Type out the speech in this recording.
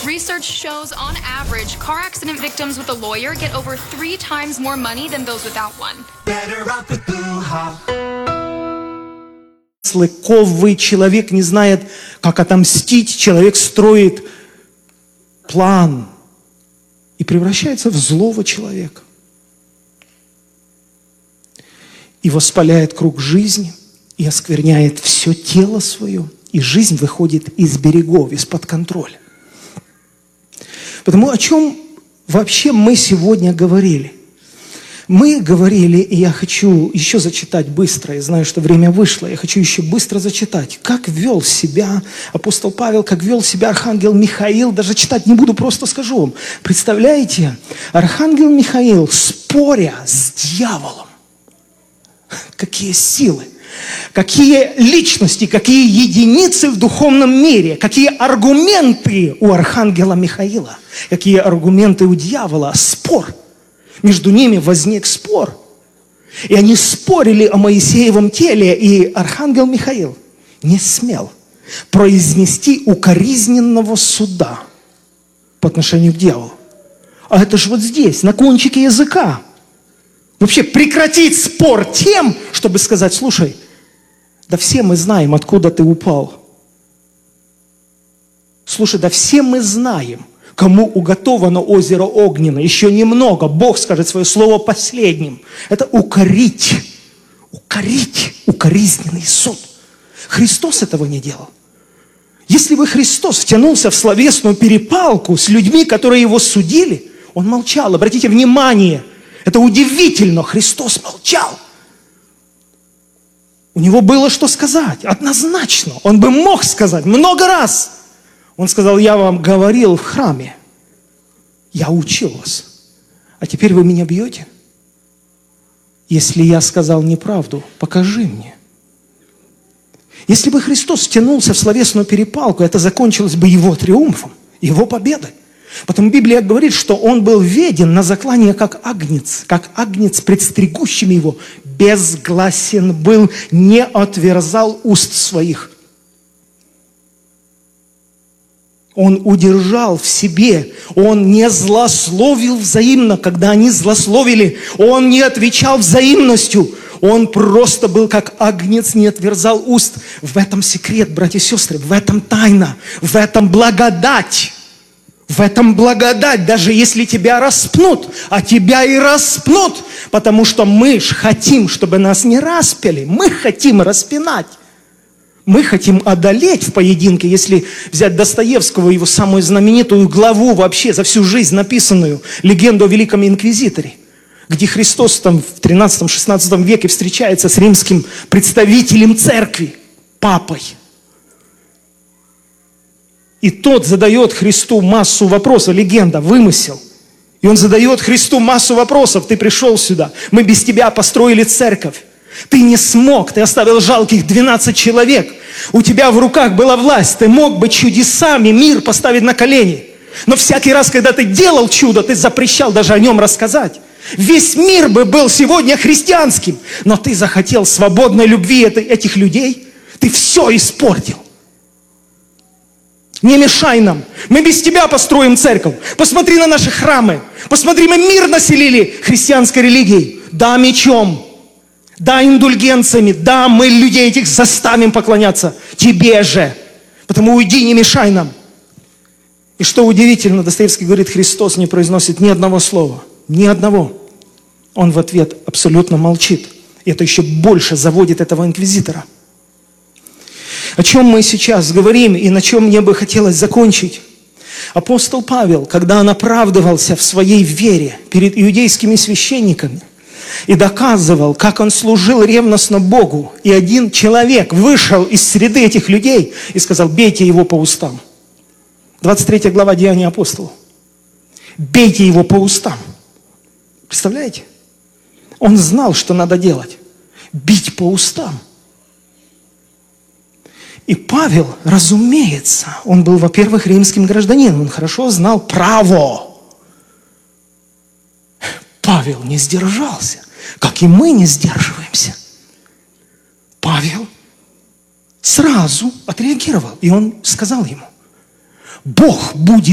Research shows, on average, car accident victims with a lawyer get over 3 times more money than those without one. Better off with Boohah. Ковый человек не знает, как отомстить. Человек строит план и превращается в злого человека. И воспаляет круг жизни, и оскверняет все тело свое, и жизнь выходит из берегов, из-под контроля. Потому о чем вообще мы сегодня говорили? Мы говорили, и я хочу еще зачитать быстро, я знаю, что время вышло, я хочу еще быстро зачитать, как вел себя апостол Павел, как вел себя архангел Михаил, даже читать не буду, просто скажу вам. Представляете, архангел Михаил, споря с дьяволом, какие силы, какие личности, какие единицы в духовном мире, какие аргументы у архангела Михаила, какие аргументы у дьявола, спор. Между ними возник спор. И они спорили о Моисеевом теле, и архангел Михаил не смел произнести укоризненного суда по отношению к дьяволу. А это же вот здесь, на кончике языка. Вообще прекратить спор тем, чтобы сказать: слушай, да все мы знаем, откуда ты упал. Слушай, да все мы знаем, кому уготовано озеро огненное. Еще немного, Бог скажет свое слово последним. Это укорить, укоризненный суд. Христос этого не делал. Если бы Христос втянулся в словесную перепалку с людьми, которые его судили, он молчал. Обратите внимание, это удивительно, Христос молчал. У него было что сказать, однозначно. Он бы мог сказать много раз. Он сказал: я вам говорил в храме, я учил вас, а теперь вы меня бьете? Если я сказал неправду, покажи мне. Если бы Христос втянулся в словесную перепалку, это закончилось бы его триумфом, его победой. Потом Библия говорит, что он был веден на заклание как агнец пред стригущими его, безгласен был, не отверзал уст своих. Он удержал в себе, он не злословил взаимно, когда они злословили, он не отвечал взаимностью, он просто был как агнец, не отверзал уст. В этом секрет, братья и сестры, в этом тайна, в этом благодать. В этом благодать, даже если тебя распнут, а тебя и распнут, потому что мы ж хотим, чтобы нас не распяли, мы хотим распинать. Мы хотим одолеть в поединке, если взять Достоевского, его самую знаменитую главу вообще за всю жизнь написанную, легенду о Великом Инквизиторе, где Христос там в 13-16 веке встречается с римским представителем церкви, папой. И тот задает Христу массу вопросов, легенда, вымысел. И он задает Христу массу вопросов: ты пришел сюда, мы без тебя построили церковь. Ты не смог, ты оставил жалких 12 человек. У тебя в руках была власть, ты мог бы чудесами мир поставить на колени. Но всякий раз, когда ты делал чудо, ты запрещал даже о нем рассказать. Весь мир бы был сегодня христианским, но ты захотел свободной любви этих людей. Ты все испортил. Не мешай нам. Мы без тебя построим церковь. Посмотри на наши храмы. Посмотри, мы мир населили христианской религией. Да, мечом. Да, индульгенциями. Да, мы людей этих заставим поклоняться. Тебе же. Потому уйди, не мешай нам. И что удивительно, Достоевский говорит, Христос не произносит ни одного слова. Ни одного. Он в ответ абсолютно молчит. И это еще больше заводит этого инквизитора. О чем мы сейчас говорим и на чем мне бы хотелось закончить? Апостол Павел, когда он оправдывался в своей вере перед иудейскими священниками и доказывал, как он служил ревностно Богу, и один человек вышел из среды этих людей и сказал: бейте его по устам. 23 глава Деяний апостолов. Бейте его по устам. Представляете? Он знал, что надо делать. Бить по устам. И Павел, разумеется, он был, во-первых, римским гражданином, он хорошо знал право. Павел не сдержался, как и мы не сдерживаемся. Павел сразу отреагировал, и он сказал ему: Бог будет